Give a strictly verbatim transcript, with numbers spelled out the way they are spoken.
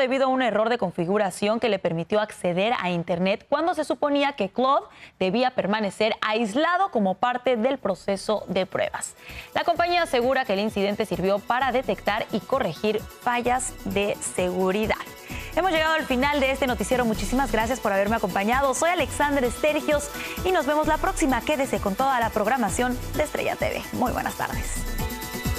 debido a un error de configuración que le permitió acceder a Internet cuando se suponía que Claude debía permanecer aislado como parte del proceso de pruebas. La compañía asegura que el incidente sirvió para detectar y corregir fallas de seguridad. Hemos llegado al final de este noticiero. Muchísimas gracias por haberme acompañado. Soy Alexandra Estergios y nos vemos la próxima. Quédese con toda la programación de Estrella T V. Muy buenas tardes.